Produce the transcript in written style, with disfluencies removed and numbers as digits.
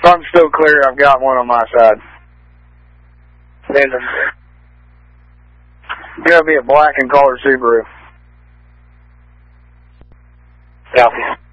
I'm still clear. I've got one on my side. It's gonna be a black and colored Subaru. Copy.